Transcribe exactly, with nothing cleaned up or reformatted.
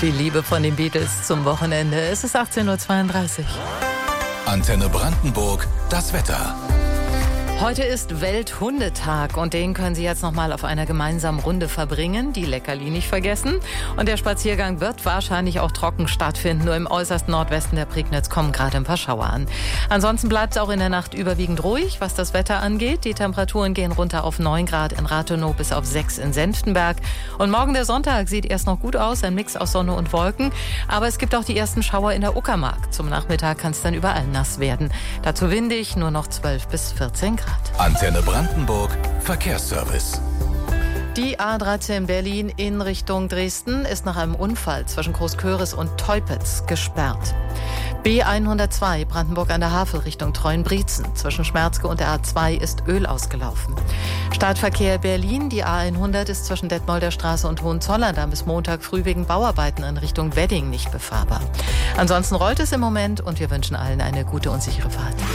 Viel Liebe von den Beatles zum Wochenende. Es ist achtzehn Uhr zweiunddreißig. Antenne Brandenburg, das Wetter. Heute ist Welthundetag und den können Sie jetzt noch mal auf einer gemeinsamen Runde verbringen. Die Leckerli nicht vergessen. Und der Spaziergang wird wahrscheinlich auch trocken stattfinden. Nur im äußersten Nordwesten der Prignitz kommen gerade ein paar Schauer an. Ansonsten bleibt es auch in der Nacht überwiegend ruhig, was das Wetter angeht. Die Temperaturen gehen runter auf neun Grad in Rathenow bis auf sechs in Senftenberg. Und morgen der Sonntag sieht erst noch gut aus, ein Mix aus Sonne und Wolken. Aber es gibt auch die ersten Schauer in der Uckermark. Zum Nachmittag kann es dann überall nass werden. Dazu windig, nur noch zwölf bis vierzehn Grad. Antenne Brandenburg, Verkehrsservice. Die A dreizehn Berlin in Richtung Dresden ist nach einem Unfall zwischen Großköris und Teupitz gesperrt. B hundertzwei Brandenburg an der Havel Richtung Treuenbrietzen. Zwischen Schmerzke und der A zwei ist Öl ausgelaufen. Startverkehr Berlin, die A hundert ist zwischen Detmolder Straße und Hohenzollern bis Montag früh wegen Bauarbeiten in Richtung Wedding nicht befahrbar. Ansonsten rollt es im Moment und wir wünschen allen eine gute und sichere Fahrt.